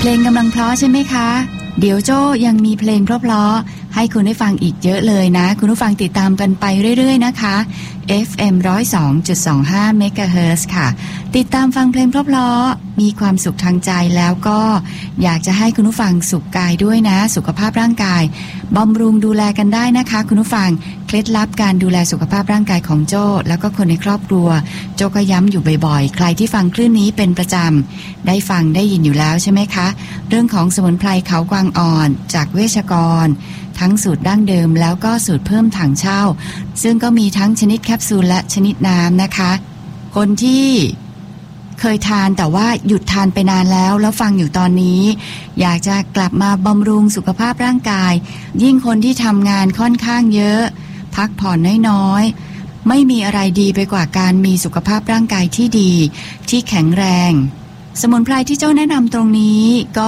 เพลงกำลังเพราะใช่ไหมคะเดี๋ยวโจ้ยังมีเพลงเพราะๆให้คุณได้ฟังอีกเยอะเลยนะคุณผู้ฟังติดตามกันไปเรื่อยๆนะคะ FM 102.25 MHz ค่ะติดตามฟังเพลงเพราะๆมีความสุขทางใจแล้วก็อยากจะให้คุณผู้ฟังสุขกายด้วยนะสุขภาพร่างกายบำรุงดูแลกันได้นะคะคุณผู้ฟังเคล็ดลับการดูแลสุขภาพร่างกายของโจ้แล้วก็คนในครอบครัวโจ้ก็ย้ำอยู่บ่อยๆใครที่ฟังคลื่นนี้เป็นประจำได้ฟังได้ยินอยู่แล้วใช่ไหมคะเรื่องของสมุนไพรเขากวางอ่อนจากเวชกรทั้งสูตรดั้งเดิมแล้วก็สูตรเพิ่มถังเช่าซึ่งก็มีทั้งชนิดแคปซูลและชนิดน้ำนะคะคนที่เคยทานแต่ว่าหยุดทานไปนานแล้วฟังอยู่ตอนนี้อยากจะกลับมาบำรุงสุขภาพร่างกายยิ่งคนที่ทำงานค่อนข้างเยอะพักผ่อนน้อยๆไม่มีอะไรดีไปกว่าการมีสุขภาพร่างกายที่ดีที่แข็งแรงสมุนไพรที่เจ้าแนะนำตรงนี้ก็